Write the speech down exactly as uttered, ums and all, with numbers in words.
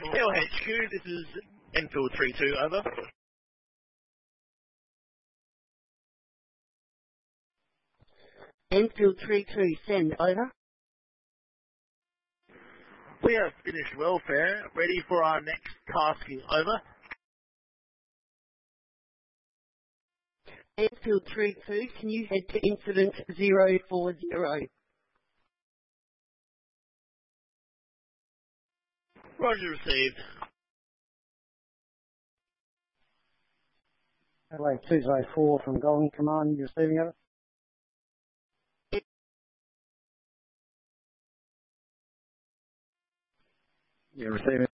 L H Q, this is Enfield three two, over. Enfield three two, send, over. We have finished welfare, ready for our next tasking, over. Enfield three two, can you head to incident zero four zero? Roger, received. L A two oh four from Golden Command, you receiving it? Yeah, receiving.